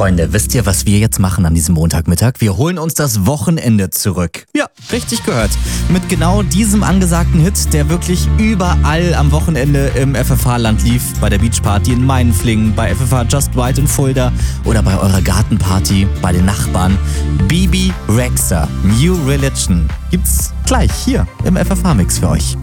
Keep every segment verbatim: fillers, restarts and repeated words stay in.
Freunde, wisst ihr, was wir jetzt machen an diesem Montagmittag? Wir holen uns das Wochenende zurück. Ja, richtig gehört. Mit genau diesem angesagten Hit, der wirklich überall am Wochenende im F F H-Land lief. Bei der Beachparty in Mainflingen, bei F F H Just Right in Fulda oder bei eurer Gartenparty, bei den Nachbarn. Bebe Rexha, New Religion. Gibt's gleich hier im F F H-Mix für euch.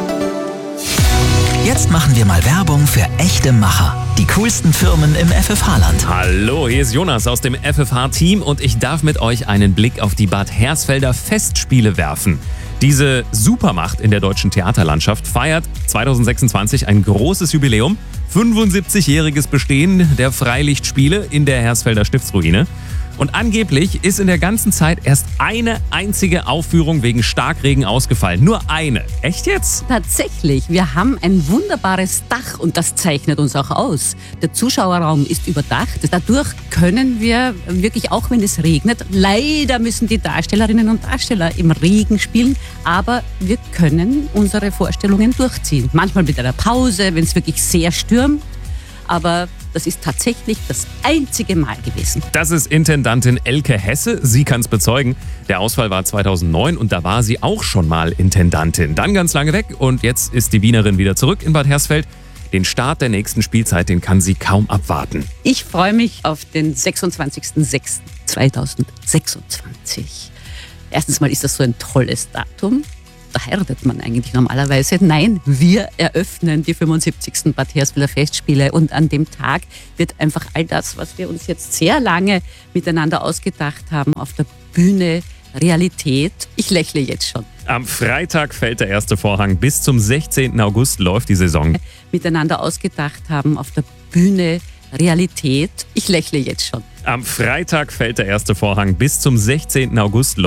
Jetzt machen wir mal Werbung für echte Macher. Die coolsten Firmen im F F H-Land. Hallo, hier ist Jonas aus dem F F H-Team und ich darf mit euch einen Blick auf die Bad Hersfelder Festspiele werfen. Diese Supermacht in der deutschen Theaterlandschaft feiert zwanzig sechsundzwanzig ein großes Jubiläum. fünfundsiebzigjähriges Bestehen der Freilichtspiele in der Hersfelder Stiftsruine. Und angeblich ist in der ganzen Zeit erst eine einzige Aufführung wegen Starkregen ausgefallen. Nur eine. Echt jetzt? Tatsächlich. Wir haben ein wunderbares Dach und das zeichnet uns auch aus. Der Zuschauerraum ist überdacht. Dadurch können wir wirklich, auch wenn es regnet, leider müssen die Darstellerinnen und Darsteller im Regen spielen, aber wir können unsere Vorstellungen durchziehen. Manchmal mit einer Pause, wenn es wirklich sehr stürmt. Aber das ist tatsächlich das einzige Mal gewesen. Das ist Intendantin Elke Hesse. Sie kann es bezeugen. Der Ausfall war zweitausendneun und da war sie auch schon mal Intendantin. Dann ganz lange weg und jetzt ist die Wienerin wieder zurück in Bad Hersfeld. Den Start der nächsten Spielzeit, den kann sie kaum abwarten. Ich freue mich auf den sechsundzwanzigsten sechsten zweitausendsechsundzwanzig. Erstens mal ist das so ein tolles Datum. Da heiratet man eigentlich normalerweise. Nein, wir eröffnen die fünfundsiebzigsten Bad Hersfelder Festspiele und an dem Tag wird einfach all das, was wir uns jetzt sehr lange miteinander ausgedacht haben, auf der Bühne Realität. Ich lächle jetzt schon. Am Freitag fällt der erste Vorhang. Bis zum sechzehnten August läuft die Saison. Miteinander ausgedacht haben, auf der Bühne Realität. Ich lächle jetzt schon. Am Freitag fällt der erste Vorhang. Bis zum sechzehnten August